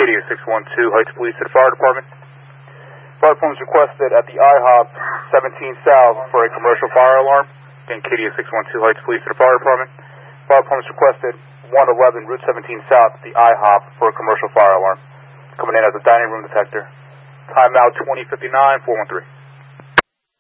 Katie 612 Heights Police to the fire department. Fire department is requested at the IHOP 17 South for a commercial fire alarm. Again, Katie 612 Heights Police to the fire department. Fire department is requested 111 Route 17 South at the IHOP for a commercial fire alarm. Coming in as a dining room detector. Time now 20:59, 413.